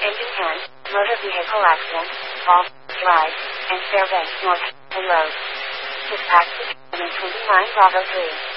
Engine 10, motor vehicle accident, Ball Drive, and Fairbanks North, and Road. Dispatch to 29 Bravo 3.